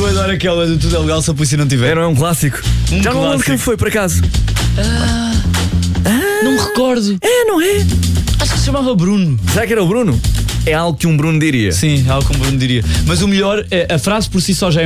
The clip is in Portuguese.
Eu adoro aquela do tudo é legal se a polícia não tiver. Não é um clássico? Já não lembro quem foi, por acaso. Não me recordo. Não é? Acho que se chamava Bruno. Será que era o Bruno? É algo que um Bruno diria. Sim, é algo que um Bruno diria. Mas o melhor, a frase por si só já é